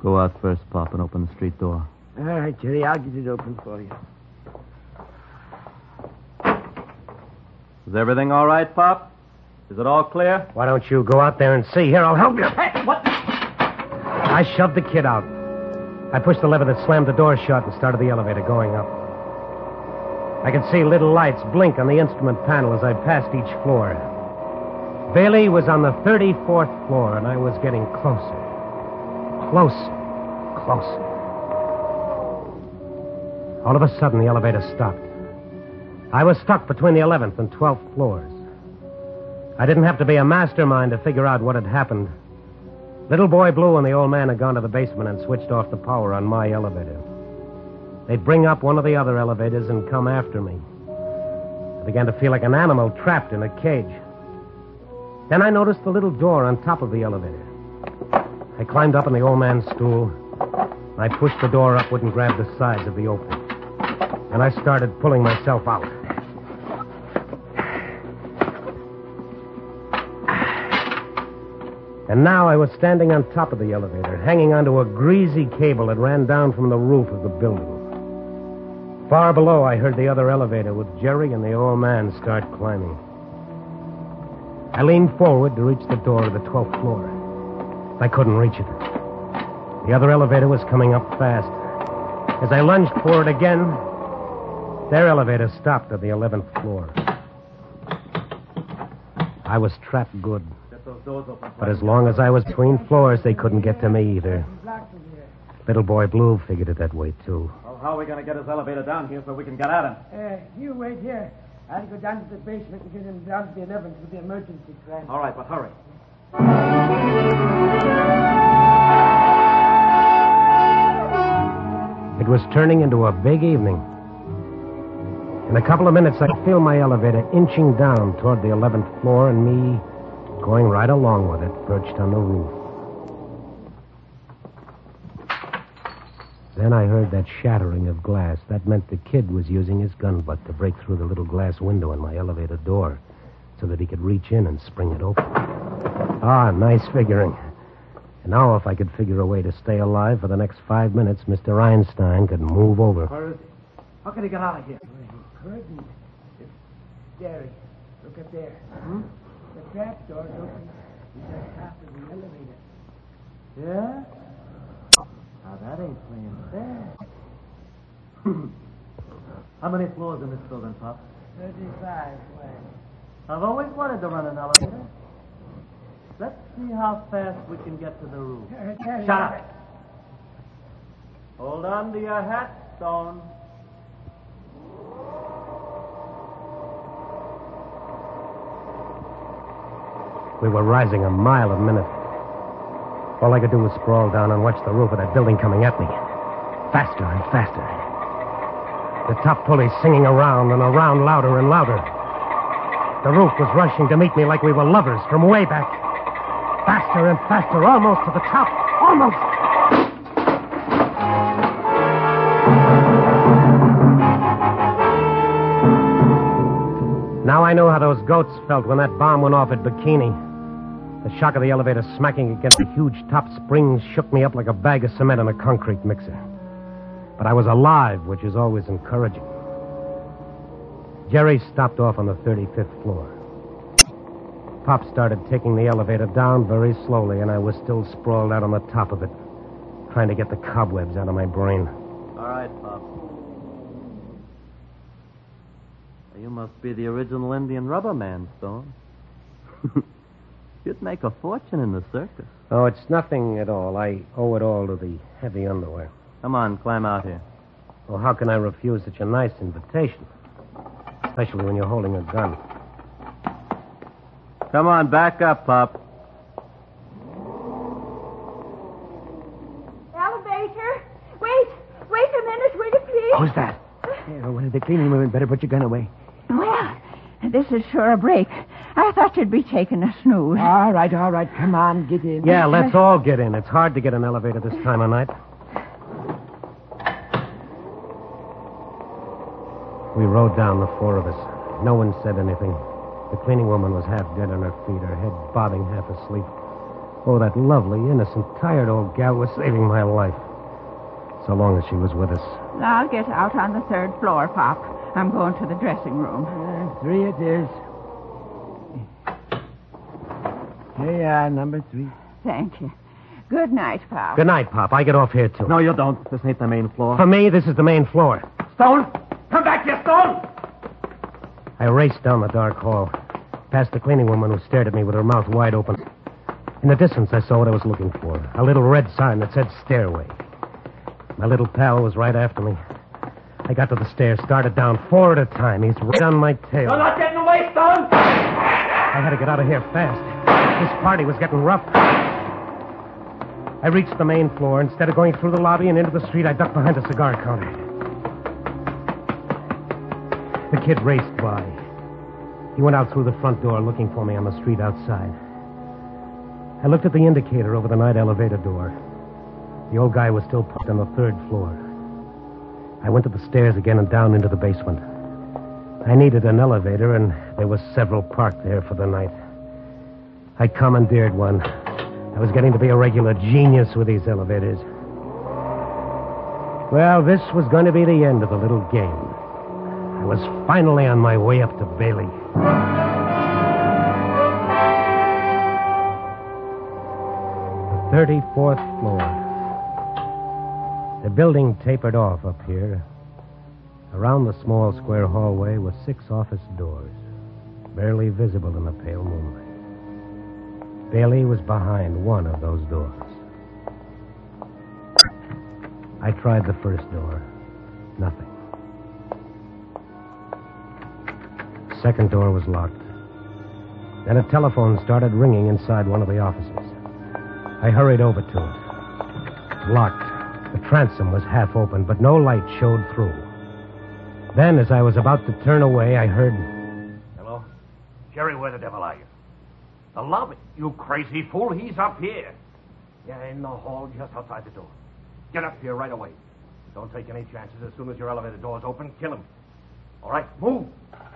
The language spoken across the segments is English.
Go out first, Pop, and open the street door. All right, Jerry, I'll get it open for you. Is everything all right, Pop? Is it all clear? Why don't you go out there and see? Here, I'll help you. Hey, what? I shoved the kid out. I pushed the lever that slammed the door shut and started the elevator going up. I could see little lights blink on the instrument panel as I passed each floor. Bailey was on the 34th floor, and I was getting closer. Closer. All of a sudden, the elevator stopped. I was stuck between the 11th and 12th floors. I didn't have to be a mastermind to figure out what had happened. Little Boy Blue and the old man had gone to the basement and switched off the power on my elevator. They'd bring up one of the other elevators and come after me. I began to feel like an animal trapped in a cage. Then I noticed the little door on top of the elevator. I climbed up on the old man's stool. I pushed the door upward and grabbed the sides of the opening. And I started pulling myself out. And now I was standing on top of the elevator, hanging onto a greasy cable that ran down from the roof of the building. Far below, I heard the other elevator with Jerry and the old man start climbing. I leaned forward to reach the door of the 12th floor. I couldn't reach it. The other elevator was coming up fast. As I lunged for it again, their elevator stopped at the 11th floor. I was trapped good. But as long as I was between floors, they couldn't get to me either. Little Boy Blue figured it that way, too. Well, how are we going to get his elevator down here so we can get at him? You wait here. I'll go down to the basement and get him down to the 11th with the emergency train. All right, but hurry. It was turning into a big evening. In a couple of minutes, I could feel my elevator inching down toward the 11th floor and me going right along with it, perched on the roof. Then I heard that shattering of glass. That meant the kid was using his gun butt to break through the little glass window in my elevator door so that he could reach in and spring it open. Ah, nice figuring. And now if I could figure a way to stay alive for the next 5 minutes, Mr. Einstein could move over. Where is he? How can he get out of here? Couldn't. Jerry, look up there. The trap door's open. He's at the top of the elevator. Yeah? Now, that ain't playing fair. How many floors in this building, Pop? 35. Why? I've always wanted to run an elevator. Let's see how fast we can get to the roof. Shut up. Hold on to your hat, Stone. We were rising a mile a minute. All I could do was sprawl down and watch the roof of that building coming at me. Faster and faster. The top pulley singing around and around, louder and louder. The roof was rushing to meet me like we were lovers from way back. Faster and faster, almost to the top. Almost. Now I know how those goats felt when that bomb went off at Bikini. The shock of the elevator smacking against the huge top springs shook me up like a bag of cement in a concrete mixer. But I was alive, which is always encouraging. Jerry stopped off on the 35th floor. Pop started taking the elevator down very slowly, and I was still sprawled out on the top of it, trying to get the cobwebs out of my brain. All right, Pop. You must be the original Indian rubber man, Stone. You'd make a fortune in the circus. Oh, it's nothing at all. I owe it all to the heavy underwear. Come on, climb out here. Well, how can I refuse such a nice invitation? Especially when you're holding a gun. Come on, back up, Pop. Elevator? Wait a minute, will you please? Who's that? Well, the cleaning woman better put your gun away. Well, this is sure a break. I thought you'd be taking a snooze. All right. Come on, get in. Yeah, let's all get in. It's hard to get an elevator this time of night. We rode down, the four of us. No one said anything. The cleaning woman was half dead on her feet, her head bobbing, half asleep. Oh, that lovely, innocent, tired old gal was saving my life. So long as she was with us. I'll get out on the 3rd floor, Pop. I'm going to the dressing room. 3 it is. Here you are, number 3. Thank you. Good night, Pop. Good night, Pop. I get off here, too. No, you don't. This ain't the main floor. For me, this is the main floor. Stone! Come back here, Stone! I raced down the dark hall, past the cleaning woman who stared at me with her mouth wide open. In the distance, I saw what I was looking for. A little red sign that said stairway. My little pal was right after me. I got to the stairs, started down 4 at a time. He's right on my tail. You're not getting away, Stone! I had to get out of here fast. This party was getting rough. I reached the main floor. Instead of going through the lobby and into the street, I ducked behind a cigar counter. The kid raced by. He went out through the front door looking for me on the street outside. I looked at the indicator over the night elevator door. The old guy was still parked on the 3rd floor. I went to the stairs again and down into the basement. I needed an elevator, and there were several parked there for the night. I commandeered one. I was getting to be a regular genius with these elevators. Well, this was going to be the end of the little game. I was finally on my way up to Bailey. The 34th floor. The building tapered off up here. Around the small square hallway were 6 office doors, barely visible in the pale moonlight. Bailey was behind one of those doors. I tried the first door. Nothing. Second door was locked. Then a telephone started ringing inside one of the offices. I hurried over to it. Locked. The transom was half open, but no light showed through. Then, as I was about to turn away, I heard... Hello? Jerry, where the devil are you? The lobby? You crazy fool, he's up here. Yeah, in the hall just outside the door. Get up here right away. Don't take any chances. As soon as your elevator door's open, kill him. All right, move.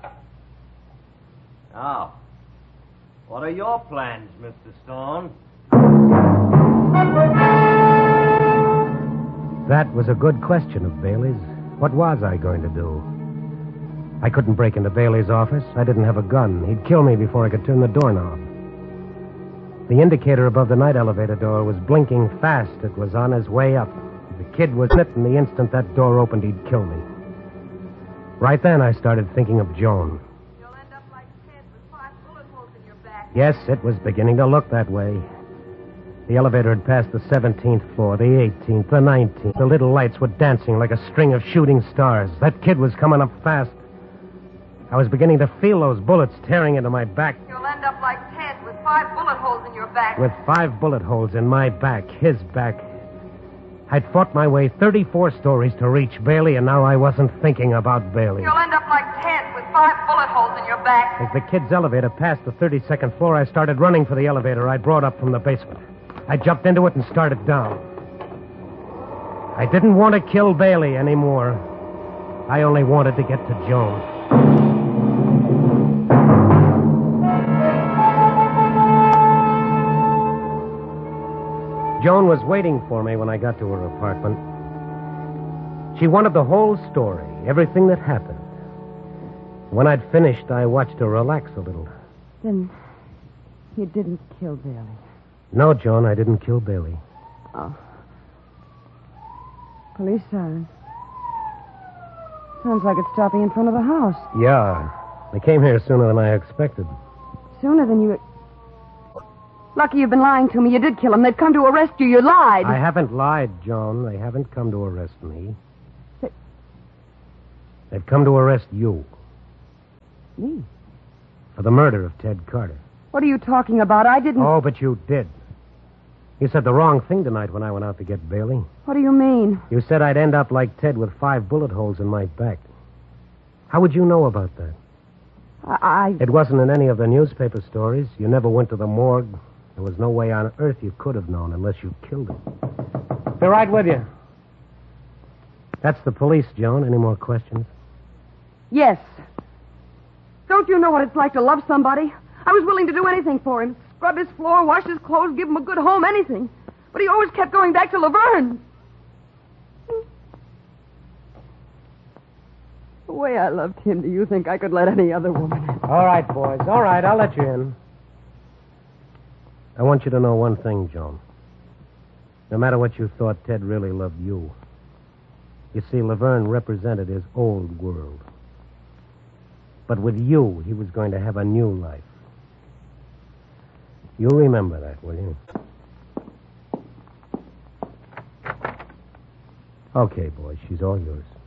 Now, what are your plans, Mr. Stone? That was a good question of Bailey's. What was I going to do? I couldn't break into Bailey's office. I didn't have a gun. He'd kill me before I could turn the doorknob. The indicator above the night elevator door was blinking fast. It was on his way up. The kid was in it, and the instant that door opened, he'd kill me. Right then, I started thinking of Joan. You'll end up like Ted with 5 bullet holes in your back. Yes, it was beginning to look that way. The elevator had passed the 17th floor, the 18th, the 19th. The little lights were dancing like a string of shooting stars. That kid was coming up fast. I was beginning to feel those bullets tearing into my back. You'll end up like Ted with 5 bullet holes in your back. With 5 bullet holes in my back, his back. I'd fought my way 34 stories to reach Bailey, and now I wasn't thinking about Bailey. You'll end up like Ted with 5 bullet holes in your back. As the kid's elevator passed the 32nd floor, I started running for the elevator I brought up from the basement. I jumped into it and started down. I didn't want to kill Bailey anymore. I only wanted to get to Joan. Joan was waiting for me when I got to her apartment. She wanted the whole story, everything that happened. When I'd finished, I watched her relax a little. Then you didn't kill Bailey. No, Joan, I didn't kill Bailey. Oh. Police siren. Sounds like it's stopping in front of the house. Yeah. They came here sooner than I expected. Sooner than you... Lucky you've been lying to me. You did kill him. They'd come to arrest you. You lied. I haven't lied, Joan. They haven't come to arrest me. They've come to arrest you. Me? For the murder of Ted Carter. What are you talking about? I didn't... Oh, but you did. You said the wrong thing tonight when I went out to get Bailey. What do you mean? You said I'd end up like Ted with 5 bullet holes in my back. How would you know about that? It wasn't in any of the newspaper stories. You never went to the morgue. There was no way on earth you could have known unless you killed him. They're right with you. That's the police, Joan. Any more questions? Yes. Don't you know what it's like to love somebody? I was willing to do anything for him. scrub his floor, wash his clothes, give him a good home, anything. But he always kept going back to Laverne. The way I loved him, do you think I could let any other woman in? All right, boys. All right, I'll let you in. I want you to know one thing, Joan. No matter what you thought, Ted really loved you. You see, Laverne represented his old world. But with you, he was going to have a new life. You'll remember that, will you? Okay, boys, she's all yours.